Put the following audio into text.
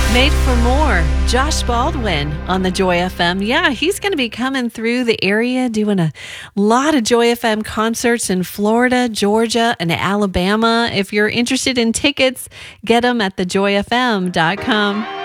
Made for More, Josh Baldwin on the Joy FM. Yeah, he's going to be coming through the area doing a lot of Joy FM concerts in Florida, Georgia, and Alabama. If you're interested in tickets, get them at thejoyfm.com.